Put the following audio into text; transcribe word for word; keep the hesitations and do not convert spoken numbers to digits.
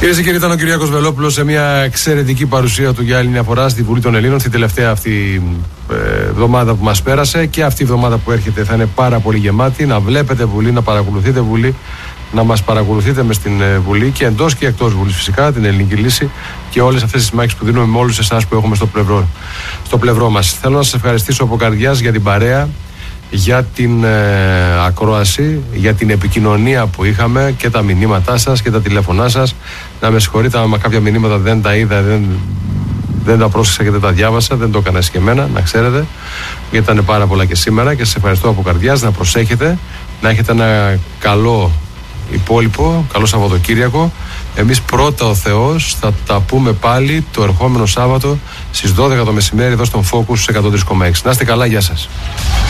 Κυρίες και κύριοι, ήταν ο Κυριάκος Βελόπουλος σε μια εξαιρετική παρουσία του για άλλη μια φορά στη Βουλή των Ελλήνων, την τελευταία αυτή ε, εβδομάδα που μας πέρασε, και αυτή η εβδομάδα που έρχεται θα είναι πάρα πολύ γεμάτη. Να βλέπετε Βουλή, να παρακολουθείτε Βουλή, να μας παρακολουθείτε μες στην ε, Βουλή και εντός και εκτός Βουλής, φυσικά, την Ελληνική Λύση και όλες αυτές τις μάχες που δίνουμε με όλους εσάς που έχουμε στο πλευρό, στο πλευρό μας. Θέλω να σας ευχαριστήσω από καρδιάς για την παρέα, για την ε, ακρόαση, για την επικοινωνία που είχαμε και τα μηνύματά σας και τα τηλέφωνά σας. Να με συγχωρείτε άμα κάποια μηνύματα δεν τα είδα, δεν, δεν τα πρόσεξα και δεν τα διάβασα, δεν το έκανα και εμένα, να ξέρετε, γιατί ήταν πάρα πολλά και σήμερα και σας ευχαριστώ από καρδιάς. Να προσέχετε, να έχετε ένα καλό υπόλοιπο, καλό Σαββατοκύριακο. Εμείς πρώτα ο Θεός θα τα πούμε πάλι το ερχόμενο Σάββατο στις δώδεκα το μεσημέρι εδώ στον Focus εκατόν τρία κόμμα έξι. Να είστε καλά, γεια σας.